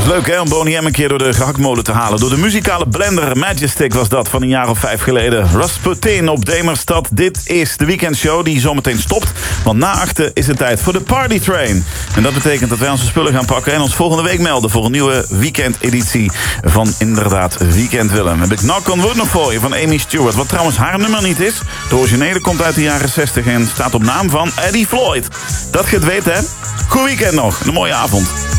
is leuk hè, om Boney M een keer door de gehaktmolen te halen. Door de muzikale blender Majestic was dat van een jaar of 5 geleden. Rasputin op Demerstad. Dit is de weekendshow die zometeen stopt. Want na 8 is het tijd voor de Party Train. En dat betekent dat wij onze spullen gaan pakken en ons volgende week melden voor een nieuwe weekendeditie van inderdaad Weekend Willem. Heb ik Knock on Wood nog voor je van Amy Stewart. Wat trouwens haar nummer niet is. De originele komt uit de jaren 60 en staat op naam van Eddie Floyd. Dat je het weet hè. Goed weekend nog. Een mooie avond.